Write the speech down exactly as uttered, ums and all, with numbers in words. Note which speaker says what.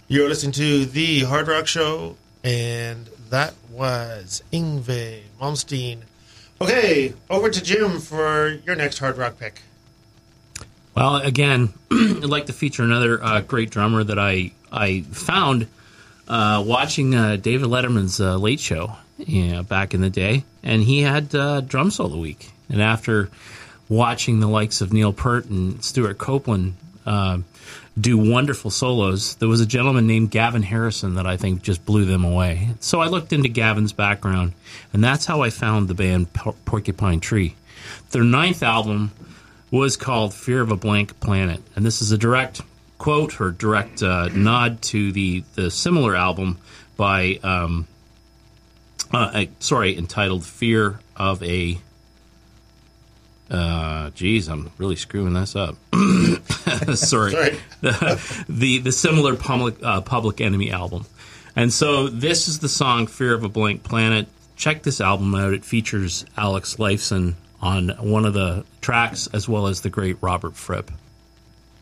Speaker 1: You're listening to The Hard Rock Show, and that was Yngwie Malmsteen. Okay, over to Jim for your next hard rock pick.
Speaker 2: Well, again, I'd like to feature another uh, great drummer that I I found uh, watching uh, David Letterman's uh, Late Show you know, back in the day, and he had uh, drum solo week. And after watching the likes of Neil Peart and Stuart Copeland uh, do wonderful solos, there was a gentleman named Gavin Harrison that I think just blew them away. So I looked into Gavin's background, and that's how I found the band Por- Porcupine Tree. Their ninth album was called Fear of a Blank Planet, and this is a direct quote or direct uh, nod to the, the similar album by, um, uh, sorry, entitled Fear of a... Uh, geez, I'm really screwing this up. Sorry.
Speaker 1: Sorry.
Speaker 2: the, the the similar public uh, Public Enemy album. And so this is the song Fear of a Blank Planet. Check this album out. It features Alex Lifeson on one of the tracks as well as the great Robert Fripp.